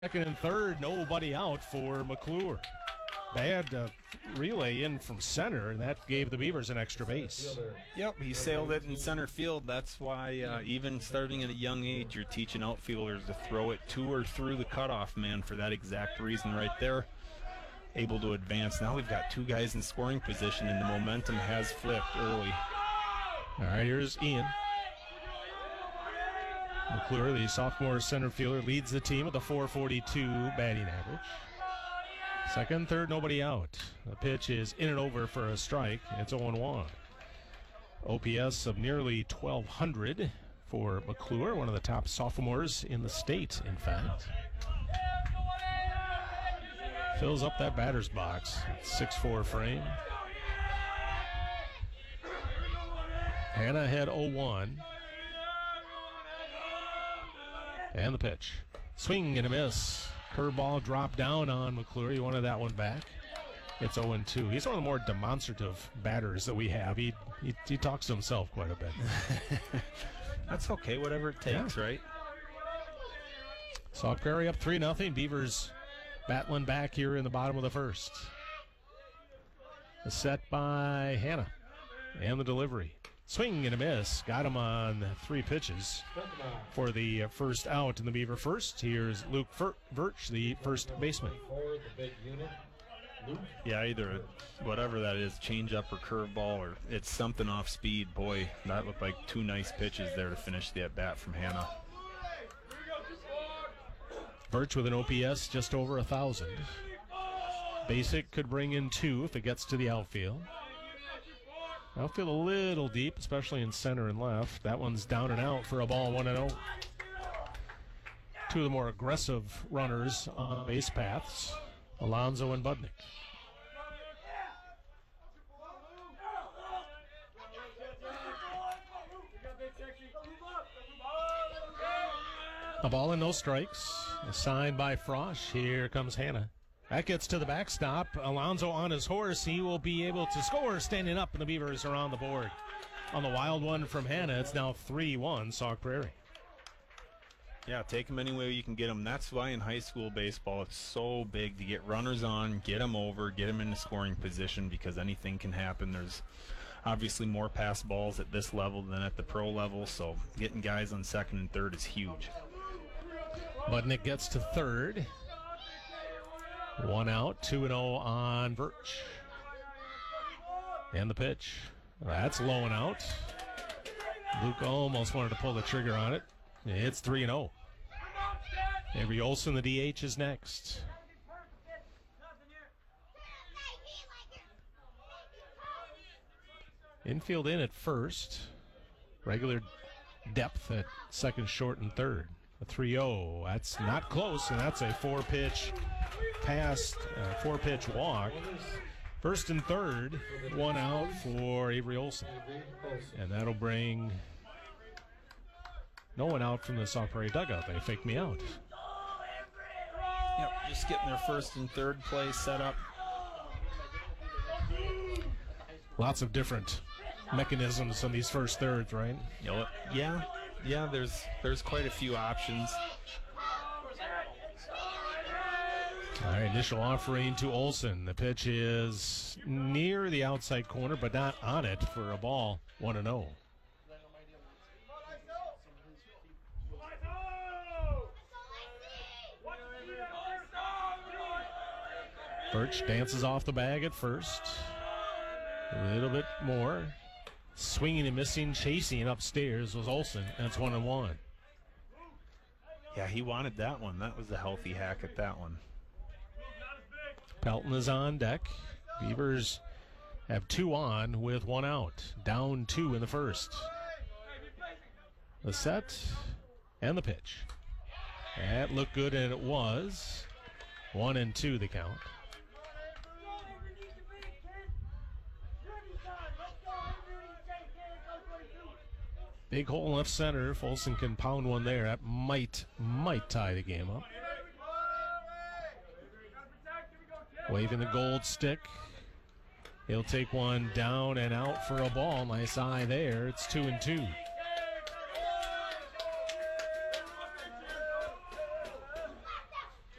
Second and third, nobody out for McClure. Bad relay in from center, and that gave the Beavers an extra base. Yep, he sailed it in center field. That's why even starting at a young age, you're teaching outfielders to throw it to or through the cutoff man for that exact reason right there. Able to advance. Now we've got two guys in scoring position, and the momentum has flipped early. All right, here's Ian. McClure, the sophomore center fielder, leads the team with a .442 batting average. Second, third, nobody out. The pitch is in and over for a strike. It's 0-1. OPS of nearly 1,200 for McClure, one of the top sophomores in the state, in fact. Fills up that batter's box. 6'4" frame. Hannah had 0-1. And the pitch. Swing and a miss. Curveball dropped down on McClure. He wanted that one back. It's 0-2. He's one of the more demonstrative batters that we have. He talks to himself quite a bit. That's okay, whatever it takes, right? Sauk Prairie up 3-0. Beavers battling back here in the bottom of the first. The set by Hannah. And the delivery. Swing and a miss. Got him on 3 pitches for the first out in the Beaver first. Here's Luke Virch, the first baseman. Yeah, either whatever that is, change-up or curveball, or it's something off speed. Boy, that looked like 2 nice pitches there to finish the at-bat from Hannah. Virch with an OPS just over 1,000. Basic could bring in 2 if it gets to the outfield. Outfield a little deep, especially in center and left. That one's down and out for a ball, 1-0. 2 of the more aggressive runners on base paths, Alonzo and Budnick. A ball and no strikes. A sign by Frosch. Here comes Hannah. That gets to the backstop. Alonzo on his horse. He will be able to score standing up, and the Beavers are on the board. On the wild one from Hannah, it's now 3-1 Sauk Prairie. Yeah, take them any way you can get them. That's why in high school baseball it's so big to get runners on, get them over, get them into scoring position, because anything can happen. There's obviously more pass balls at this level than at the pro level, so getting guys on second and third is huge. Budnick gets to third. 1 out, 2-0 on Virch. And the pitch. That's low and out. Luke almost wanted to pull the trigger on it. It's 3-0. Avery Olson, the DH, is next. Infield in at first. Regular depth at second, short, and third. A 3-0. That's not close, and that's a 4-pitch pass, 4-pitch walk. First and third, 1 out for Avery Olson. And that'll bring no one out from the Sauk Prairie dugout. They faked me out. Yep, just getting their first and third play set up. Lots of different mechanisms on these first thirds, right? Yeah, there's quite a few options. All right, initial offering to Olson. The pitch is near the outside corner, but not on it for a ball, 1-0. Birch dances off the bag at first. A little bit more. Swinging and missing, chasing upstairs was Olson, and it's 1-1. Yeah, he wanted that one. That was a healthy hack at that one. Pelton is on deck. Beavers have 2 on with 1 out. Down 2 in the first. The set and the pitch. That looked good, and it was. 1-2 the count. Big hole in left center. Folsom can pound one there. That might tie the game up. Waving the gold stick. He'll take one down and out for a ball. Nice eye there. It's 2-2.